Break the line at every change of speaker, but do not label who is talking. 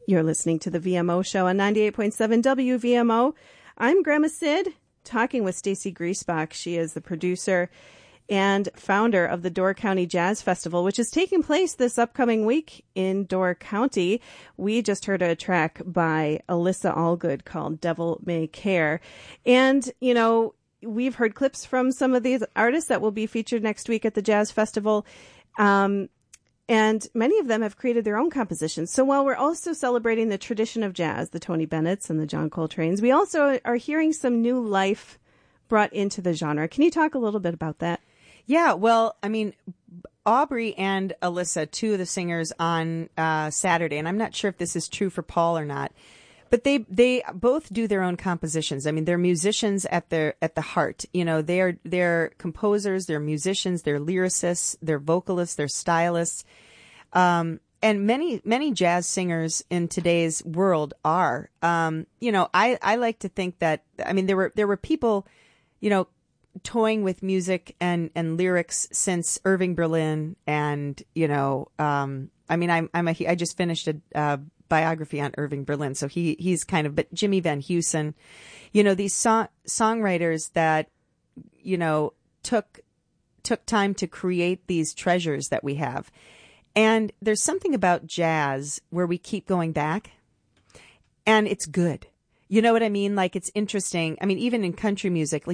You're listening to the VMO show on 98.7 WVMO. I'm Grandma Sid, talking with Stacy Griesbach. She is the producer and founder of the Door County Jazz Festival, which is taking place this upcoming week in Door County. We just heard a track by Alyssa Allgood called Devil May Care. And, you know, we've heard clips from some of these artists that will be featured next week at the Jazz Festival. And many of them have created their own compositions. So while we're also celebrating the tradition of jazz, the Tony Bennett's and the John Coltrane's, we also are hearing some new life brought into the genre. Can you talk a little bit about that?
Yeah, well, I mean, Aubrey and Alyssa, two of the singers on Saturday, and I'm not sure if this is true for Paul or not, but they both do their own compositions. I mean, they're musicians at the heart. You know, they're composers, they're musicians, they're lyricists, they're vocalists, they're stylists. And many jazz singers in today's world are. You know, I like to think that, I mean, there were people, you know, toying with music and lyrics since Irving Berlin, and, you know, I mean, I just finished a biography on Irving Berlin, so he's kind of, but Jimmy Van Heusen, you know, these songwriters that, you know, took time to create these treasures that we have. And there's something about jazz where we keep going back, and it's good. You know what I mean? Like, it's interesting. I mean, even in country music, like